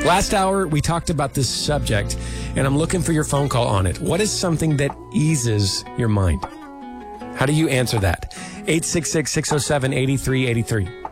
Last hour, we talked about this subject, and I'm looking for your phone call on it. What is something that eases your mind? How do you answer that? 866-607-8383.